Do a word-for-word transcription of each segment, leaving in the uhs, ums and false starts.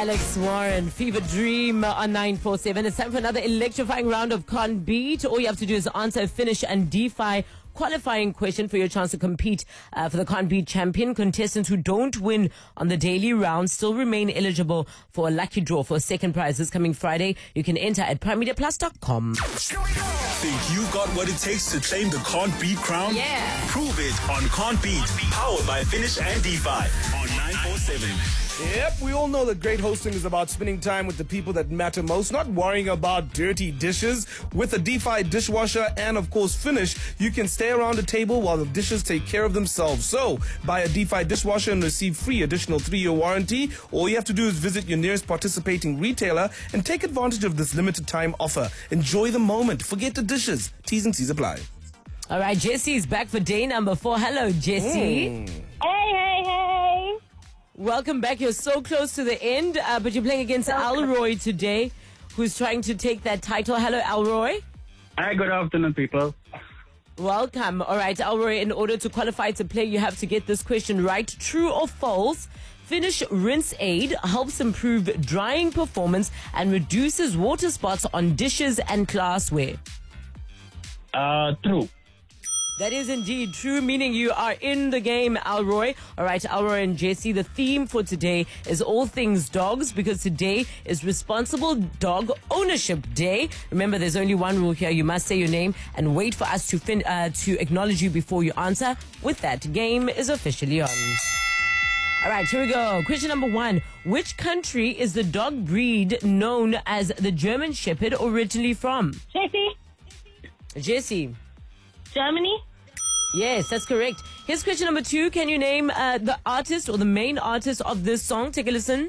Alex Warren, Fever Dream on nine four seven. It's time for another electrifying round of Can't Beat. All you have to do is answer, finish, and defy qualifying question for your chance to compete uh, for the Can't Beat champion. Contestants who don't win on the daily round still remain eligible for a lucky draw for a second prize this coming Friday. You can enter at prime media plus dot com. Think you got what it takes to claim the Can't Beat crown? Yeah. Prove it on Can't Beat, powered by Finish and DeFi on nine four seven. Yep, we all know that great hosting is about spending time with the people that matter most, not worrying about dirty dishes. With a DeFi dishwasher and, of course, Finish, you can stay around the table while the dishes take care of themselves. So, buy a DeFi dishwasher and receive free additional three-year warranty. All you have to do is visit your nearest participating retailer and take advantage of this limited time offer. Enjoy the moment. Forget the dishes. T's and C's apply. All right, Jesse's back for day number four. Hello, Jesse. Mm. Hey, hey, hey. Welcome back. You're so close to the end, uh, but you're playing against Alroy today, who's trying to take that title. Hello, Alroy. Hi, good afternoon, people. Welcome. All right, Alroy, in order to qualify to play, you have to get this question right. True or false? Finish Rinse Aid helps improve drying performance and reduces water spots on dishes and glassware. Uh, true. That is indeed true, meaning you are in the game, Alroy. All right, Alroy and Jesse, the theme for today is all things dogs, because today is Responsible Dog Ownership Day. Remember, there's only one rule here. You must say your name and wait for us to fin- uh, to acknowledge you before you answer. With that, game is officially on. All right, here we go. Question number one. Which country is the dog breed known as the German Shepherd originally from? Jesse, Jesse. Germany. Yes, that's correct. Here's question number two. Can you name uh, the artist or the main artist of this song? Take a listen.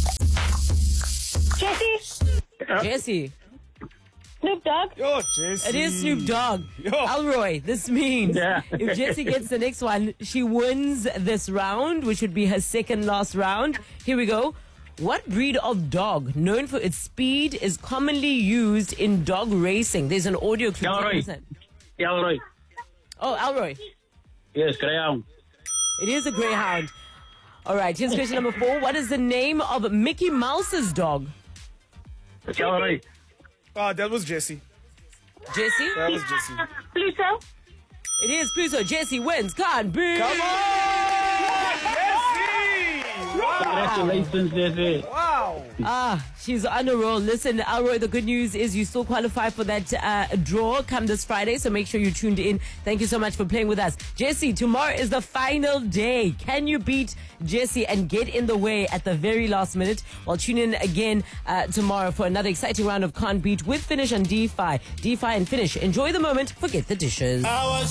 Jesse, Jesse. Snoop Dogg. Yo, Jesse. It is Snoop Dogg. Yo. Alroy, this means Yeah. if Jesse gets the next one, she wins this round, which would be her second last round. Here we go. What breed of dog, known for its speed, is commonly used in dog racing? There's an audio clip. Alroy. Listen. Alroy. Oh, Alroy. Yes, Greyhound. It is a greyhound. All right, here's question number four. What is the name of Mickey Mouse's dog? Alroy. Ah, that was Jesse. Jesse? That was Jesse. Pluto. It is Pluto. Jesse wins. Can't be. Come on! Jesse! Wow! Congratulations, Jesse. Wow! Ah, she's on a roll. Listen, Alroy, the good news is you still qualify for that uh, draw come this Friday, so make sure you tuned in. Thank you so much for playing with us. Jesse, tomorrow is the final day. Can you beat Jesse and get in the way at the very last minute? Well, tune in again uh, tomorrow for another exciting round of Can't Beat with Finish and DeFi. DeFi and Finish. Enjoy the moment. Forget the dishes. I was